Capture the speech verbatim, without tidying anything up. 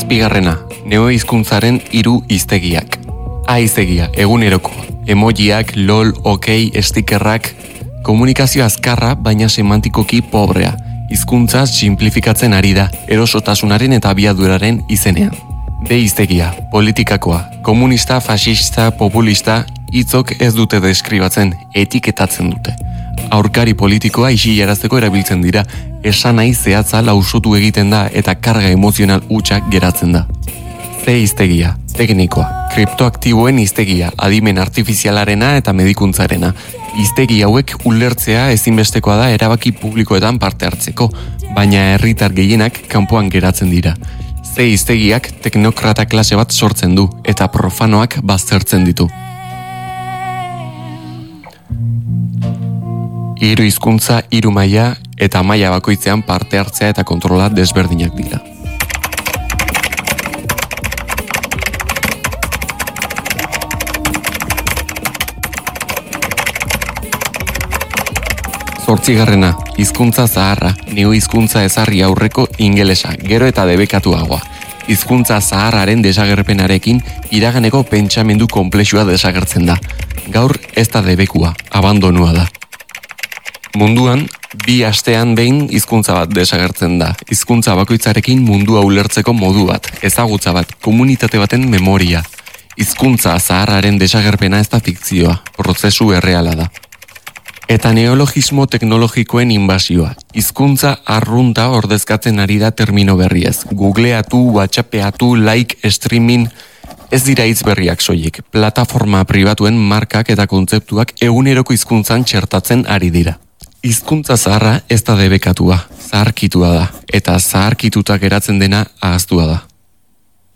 Zazpigarrena, neohizkuntzaren hiru hiztegiak. A hiztegia, eguneroko, emojiak, lol, okei, stikerrak, komunikazio azkarra, baina semantikoki pobrea. Hizkuntza simplifikatzen ari da, erosotasunaren eta abiaduraren izenean. B hiztegia, politikakoa, komunista, fascista, populista, hitzok ez dute deskribatzen, etiketatzen dute. Aurkari politikoa isilarazteko erabiltzen dira, esan nahi zehatza lausotu egiten da eta karga emozional hutsak geratzen da. C hiztegia, teknikoa, kriptoaktiboen hiztegia, adimen artifizialarena eta medikuntzarena. Hiztegi hauek ulertzea ezinbestekoa da erabaki publikoetan parte hartzeko, baina herritar gehienak kanpoan geratzen dira. C hiztegiak teknokrata klase bat sortzen du eta profanoak baztertzen ditu. Hiru hizkuntza, hiru maila eta maila bakoitzean parte hartzea eta kontrola desberdinak dira. Zortzigarrena, hizkuntza zaharra, neohizkuntza ezarri aurreko ingelesa, gero eta debekatuagoa. Hizkuntza zaharraren desagerpenarekin iraganeko pentsamendu konplexua desagertzen da. Gaur ez da debekua, abandonua da. Munduan, bi astean behin hizkuntza bat desagertzen da. Hizkuntza bakoitzarekin mundua ulertzeko modu bat, ezagutza bat, komunitate baten memoria. Hizkuntza zaharraren desagerpena ez da fikzioa, prozesu erreala da. Eta neologismo teknologikoen inbasioa. Hizkuntza arrunta ordezkatzen ari da termino berriez. Googleatu, whatsappeatu, like, streaming, ez dira hitz berriak soilik. Plataforma pribatuen markak eta kontzeptuak eguneroko hizkuntzan txertatzen ari dira. Hizkuntza zaharra ez da debekatua, zaharkitua da, eta zaharkituta geratzen dena ahaztua da.